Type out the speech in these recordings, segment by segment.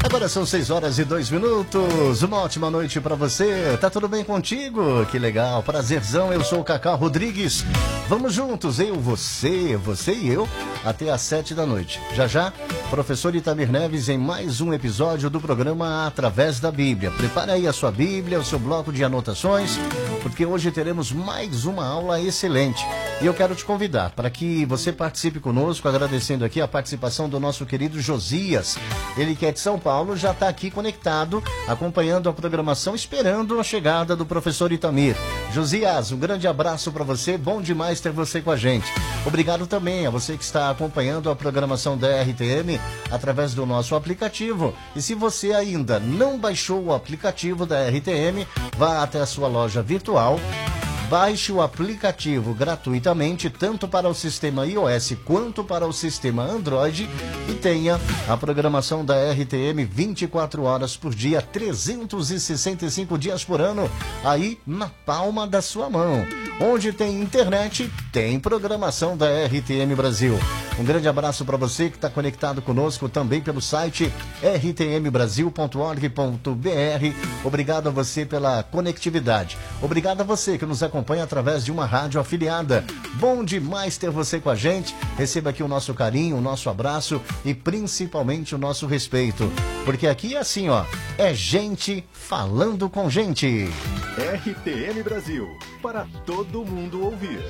Agora são 6h02. Uma ótima noite pra você. Tá tudo bem contigo? Que legal, prazerzão. Eu sou o Cacá Rodrigues. Vamos juntos, eu, você e eu, até às 7 da noite. Já já, professor Itamir Neves em mais um episódio do programa Através da Bíblia. Prepare aí a sua Bíblia, o seu bloco de anotações, porque hoje teremos mais uma aula excelente. E eu quero te convidar para que você participe conosco, agradecendo aqui a participação do nosso querido Josias. Ele que é de São Paulo, já está aqui conectado, acompanhando a programação, esperando a chegada do professor Itamir. Josias, um grande abraço para você, bom demais ter você com a gente. Obrigado também a você que está acompanhando a programação da RTM através do nosso aplicativo. E se você ainda não baixou o aplicativo da RTM, vá até a sua loja virtual. Baixe o aplicativo gratuitamente, tanto para o sistema iOS quanto para o sistema Android, e tenha a programação da RTM 24 horas por dia, 365 dias por ano, aí na palma da sua mão. Onde tem internet, tem programação da RTM Brasil. Um grande abraço para você que está conectado conosco também pelo site rtmbrasil.org.br. Obrigado a você pela conectividade. Obrigado a você que nos acompanha através de uma rádio afiliada. Bom demais ter você com a gente. Receba aqui o nosso carinho, o nosso abraço e principalmente o nosso respeito. Porque aqui é assim, ó, é gente falando com gente. RTM Brasil, para todo mundo ouvir.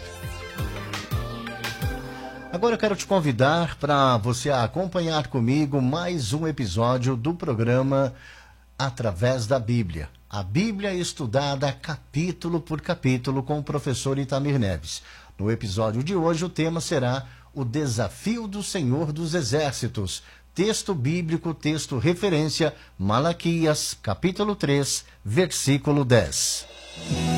Agora eu quero te convidar para você acompanhar comigo mais um episódio do programa Através da Bíblia. A Bíblia estudada capítulo por capítulo com o professor Itamir Neves. No episódio de hoje o tema será o desafio do Senhor dos Exércitos. Texto bíblico, texto referência, Malaquias, capítulo 3, versículo 10.